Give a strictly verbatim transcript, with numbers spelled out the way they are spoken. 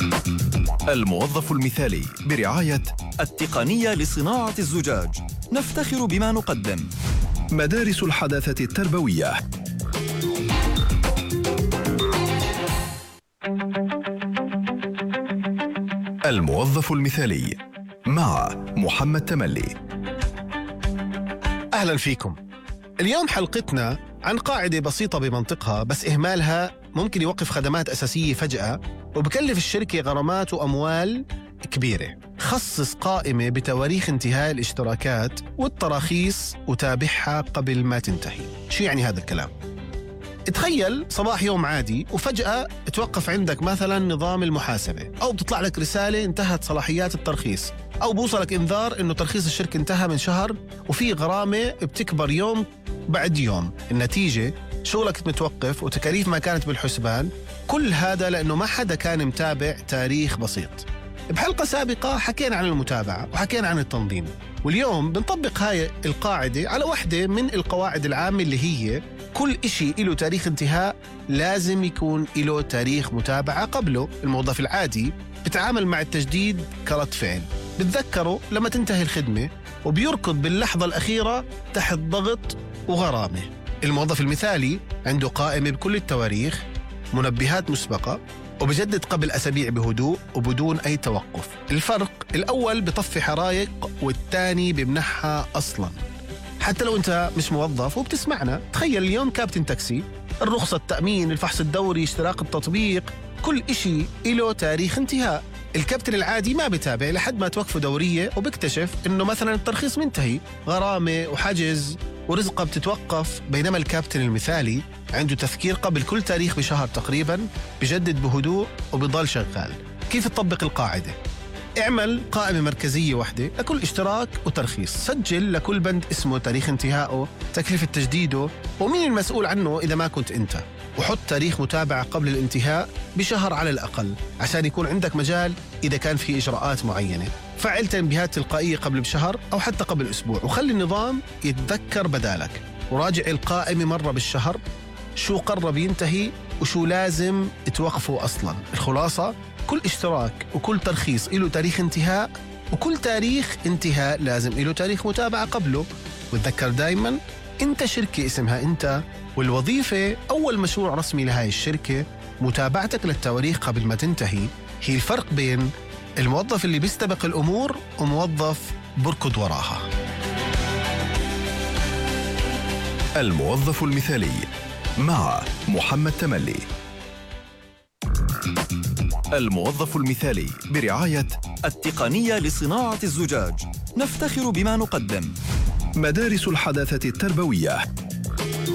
الموظف المثالي برعاية التقنية لصناعة الزجاج. نفتخر بما نقدم. مدارس الحداثة التربوية. الموظف المثالي مع محمد تملي. أهلا فيكم. اليوم حلقتنا عن قاعدة بسيطة بمنطقها، بس إهمالها ممكن يوقف خدمات أساسية فجأة وبكلف الشركة غرامات وأموال كبيرة. خصص قائمة بتواريخ انتهاء الاشتراكات والتراخيص وتابعها قبل ما تنتهي. شو يعني هذا الكلام؟ تخيل صباح يوم عادي وفجأة توقف عندك مثلا نظام المحاسبة، أو بتطلع لك رسالة انتهت صلاحيات الترخيص، أو بوصلك إنذار إنه ترخيص الشركة انتهى من شهر وفي غرامة بتكبر يوم بعد يوم. النتيجة شغلك متوقف وتكاليف ما كانت بالحسبان. كل هذا لأنه ما حدا كان متابع تاريخ بسيط. بحلقة سابقة حكينا عن المتابعة وحكينا عن التنظيم، واليوم بنطبق هاي القاعدة على واحدة من القواعد العامة اللي هي كل إشي إله تاريخ انتهاء لازم يكون إله تاريخ متابعة قبله. الموظف العادي بتعامل مع التجديد كرد فعل، بتذكره لما تنتهي الخدمة وبيركض باللحظة الأخيرة تحت ضغط وغرامة. الموظف المثالي عنده قائمة بكل التواريخ، منبهات مسبقة، وبجدد قبل أسابيع بهدوء وبدون أي توقف. الفرق الأول بطفي حرايق والثاني بمنحها أصلاً. حتى لو أنت مش موظف وبتسمعنا، تخيل اليوم كابتن تاكسي، الرخصة، التأمين، الفحص الدوري، اشتراك التطبيق، كل إشي إله تاريخ انتهاء. الكابتن العادي ما بتابع لحد ما توقفه دورية وبكتشف إنه مثلا الترخيص منتهي، غرامة وحجز ورزقه بتتوقف. بينما الكابتن المثالي عنده تذكير قبل كل تاريخ بشهر تقريبا، بجدد بهدوء وبضل شغال. كيف تطبق القاعدة؟ اعمل قائمة مركزية واحدة لكل اشتراك وترخيص. سجل لكل بند اسمه، تاريخ انتهائه، تكلفة تجديده، ومين المسؤول عنه إذا ما كنت أنت. وحط تاريخ متابعة قبل الانتهاء بشهر على الأقل عشان يكون عندك مجال إذا كان في إجراءات معينة. فعل تنبيهات تلقائية قبل بشهر أو حتى قبل أسبوع، وخلي النظام يتذكر بدالك. وراجع القائمة مرة بالشهر، شو قرب ينتهي وشو لازم توقفه أصلا. الخلاصة، كل اشتراك وكل ترخيص له تاريخ انتهاء، وكل تاريخ انتهاء لازم له تاريخ متابعة قبله. وتذكر دايما انت شركة اسمها انت، والوظيفة أول مشروع رسمي لهاي الشركة. متابعتك للتواريخ قبل ما تنتهي هي الفرق بين الموظف اللي بيستبق الأمور وموظف بركض وراها. الموظف المثالي مع محمد تملي. الموظف المثالي برعاية التقنية لصناعة الزجاج. نفتخر بما نقدم. مدارس الحداثة التربوية.